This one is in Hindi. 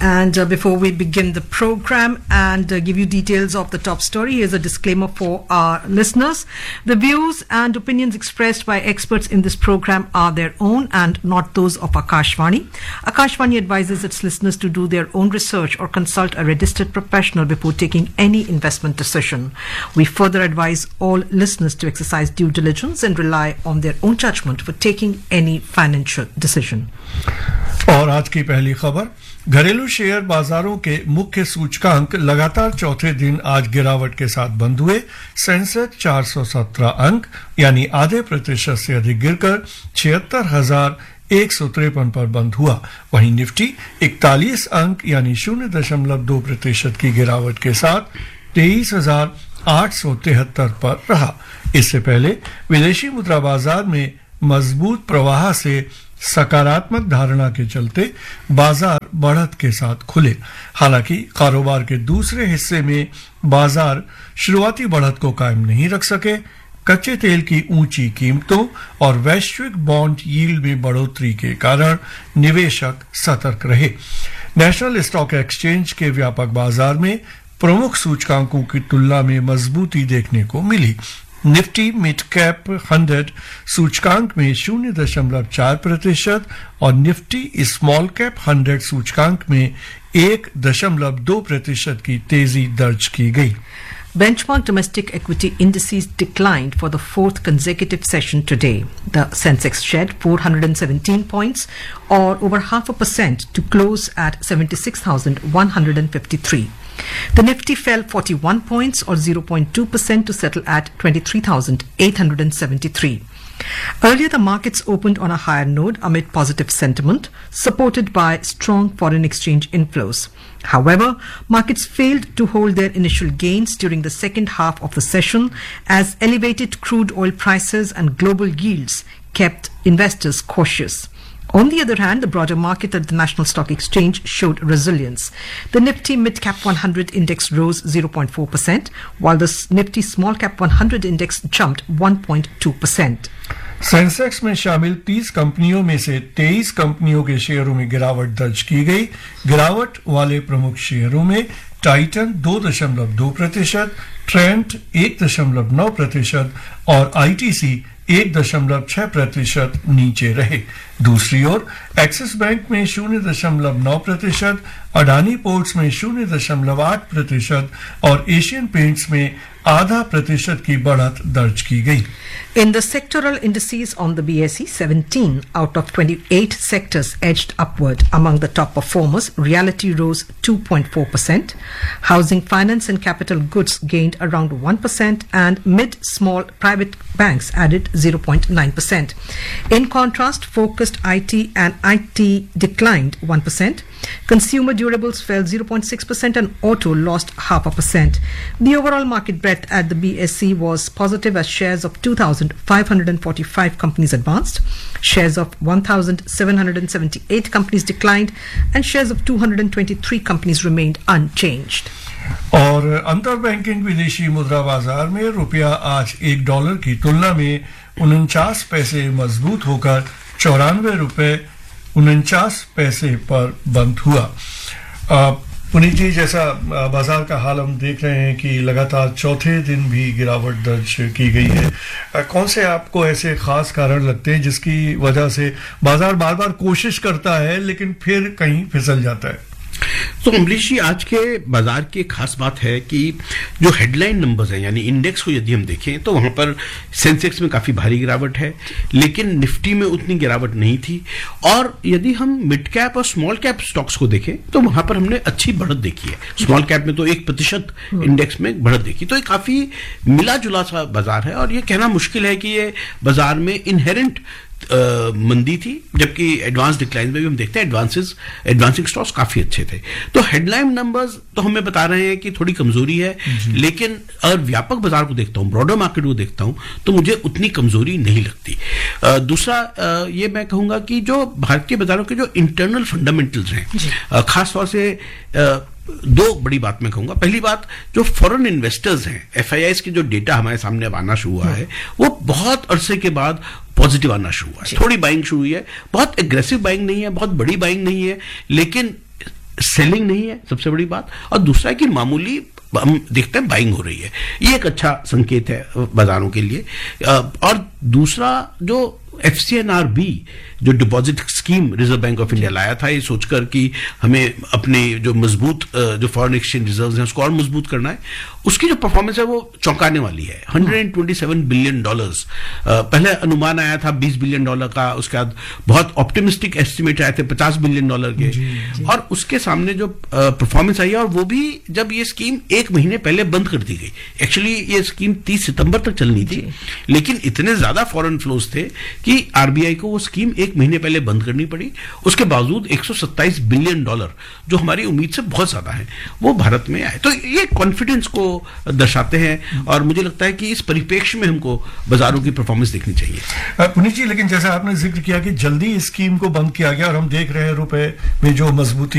And before we begin the program and give you details of the top story, here's a disclaimer for our listeners. The views and opinions expressed by experts in this program are their own and not those of Akashvani. Akashvani advises its listeners to do their own research or consult a registered professional before taking any investment decision. We further advise all listeners to exercise due diligence and rely on their own judgment for taking any financial decision. और आज की पहली खबर, घरेलू शेयर बाजारों के मुख्य सूचकांक लगातार चौथे दिन आज गिरावट के साथ बंद हुए। सेंसेक्स 417 अंक यानी आधे प्रतिशत से अधिक गिरकर 76,153 पर बंद हुआ। वहीं निफ्टी 41 अंक यानी 0.2% की गिरावट के साथ 23,873 पर रहा। इससे पहले विदेशी मुद्रा बाजार में मजबूत प्रवाह से सकारात्मक धारणा के चलते बाजार बढ़त के साथ खुले। हालांकि कारोबार के दूसरे हिस्से में बाजार शुरुआती बढ़त को कायम नहीं रख सके। कच्चे तेल की ऊंची कीमतों और वैश्विक बॉन्ड यील्ड में बढ़ोतरी के कारण निवेशक सतर्क रहे। नेशनल स्टॉक एक्सचेंज के व्यापक बाजार में प्रमुख सूचकांकों की तुलना में मजबूती देखने को मिली। निफ्टी मिड कैप 100 सूचकांक में 0.4% और निफ्टी स्मॉल कैप 100 सूचकांक में 1.2% की तेजी दर्ज की गई। Benchmark domestic equity indices declined for the fourth consecutive session today. The Sensex shed 417 points or over 0.5% to close at 76,153. The Nifty fell 41 points or 0.2% to settle at 23,873. Earlier, the markets opened on a higher note amid positive sentiment, supported by strong foreign exchange inflows. However, markets failed to hold their initial gains during the second half of the session as elevated crude oil prices and global yields kept investors cautious. On the other hand, the broader market at the National Stock Exchange showed resilience. The Nifty Mid-Cap 100 index rose 0.4%, while the Nifty Small-Cap 100 index jumped 1.2%. Sensex में शामिल 30 कंपनियों में से 23 कंपनियों के शेयरों में गिरावट दर्ज की गई। गिरावट वाले प्रमुख शेयरों में टाइटन 2.2%, ट्रेंट 1.9% और आईटीसी 1.6% नीचे रहे। दूसरी ओर एक्सिस बैंक में 0.9%, अडानी पोर्ट्स में 0.8% और एशियन पेंट्स में 0.5% की बढ़त दर्ज की गई। In the sectoral indices on the BSE, 17 out of 28 sectors edged upward. Among the top performers, realty rose 2.4%, housing, finance and capital goods gained around 1%, and mid-small private banks added 0.9%. In contrast, focused IT and IT declined 1%. Consumer durables fell 0.6% and auto lost 0.5%. The overall market breadth at the BSE was positive as shares of 2,545 companies advanced, shares of 1,778 companies declined, and shares of 223 companies remained unchanged. और अंतर बैंकिंग विदेशी मुद्रा बाजार में रुपया आज $1 की तुलना में 49 पैसे मजबूत होकर 94 रुपए 49 पैसे पर बंद हुआ। पुनीत जी, जैसा बाजार का हाल हम देख रहे हैं कि लगातार चौथे दिन भी गिरावट दर्ज की गई है। कौन से आपको ऐसे खास कारण लगते हैं जिसकी वजह से बाजार बार बार कोशिश करता है लेकिन फिर कहीं फिसल जाता है? तो अमरीश जी, आज के बाजार की एक खास बात है कि जो हेडलाइन नंबर्स हैं यानी इंडेक्स को यदि हम देखें तो वहां पर सेंसेक्स में काफी भारी गिरावट है, लेकिन निफ्टी में उतनी गिरावट नहीं थी। और यदि हम मिड कैप और स्मॉल कैप स्टॉक्स को देखें तो वहां पर हमने अच्छी बढ़त देखी है। स्मॉल कैप में तो 1% इंडेक्स में बढ़त देखी, तो ये काफी मिला जुला सा बाजार है। और ये कहना मुश्किल है कि ये बाजार में इनहेरेंट मंदी थी, जबकि एडवांस डिक्लाइन में भी हम देखते हैं एडवांसिंग स्टॉक्स काफी अच्छे थे। तो हेडलाइन नंबर्स तो हमें बता रहे हैं कि थोड़ी कमजोरी है, लेकिन अगर व्यापक बाजार को देखता हूं, ब्रॉडर मार्केट को देखता हूं, तो मुझे उतनी कमजोरी नहीं लगती। दूसरा ये मैं कहूंगा कि जो भारतीय बाजारों के जो इंटरनल फंडामेंटल्स हैं, खासतौर से दो बड़ी बात मैं कहूंगा। पहली बात, जो फॉरेन इन्वेस्टर्स हैं, एफआईआईज के जो डेटा हमारे सामने अब आना शुरू हुआ है, वो बहुत अरसे के बाद पॉजिटिव आना शुरू हुआ है। थोड़ी बाइंग शुरू हुई है, बहुत एग्रेसिव बाइंग नहीं है, बहुत बड़ी बाइंग नहीं है, लेकिन सेलिंग नहीं है, सबसे बड़ी बात, और दूसरा है कि मामूली हम देखते हैं बाइंग हो रही है। ये एक अच्छा संकेत है बाजारों के लिए। और दूसरा जो FCNRB जो deposit scheme reserve bank of India लाया था, ये सोचकर कि हमें अपने जो मजबूत जो फॉरेन एक्सचेंज रिजर्व्स हैं उसको और मजबूत करना है, उसकी जो परफॉर्मेंस है वो चौंकाने वाली है। $127 बिलियन, पहले अनुमान आया था $20 बिलियन का, उसके बाद बहुत ऑप्टिमिस्टिक एस्टिमेट आए थे $50 बिलियन के, और उसके सामने जो परफॉर्मेंस आई है, और वो भी जब ये स्कीम 1 महीने पहले बंद कर दी गई। एक्चुअली ये स्कीम 30 सितंबर तक चलनी थी, लेकिन इतने ज्यादा फॉरेन फ्लोज थे कि RBI को वो स्कीम 1 महीने पहले बंद करनी पड़ी। उसके बावजूद $127 बिलियन, जो हमारी उम्मीद से बहुत ज्यादा है, वो भारत में आए। तो ये कॉन्फिडेंस को दर्शाते हैं, और मुझे लगता है कि इस परिप्रेक्ष्य में हमको बाजारों की परफॉर्मेंस देखनी चाहिए। पुनीत जी, लेकिन जैसा आपने जिक्र किया कि जल्दी इस स्कीम को बंद किया गया और हम देख रहे हैं रुपए में जो मजबूती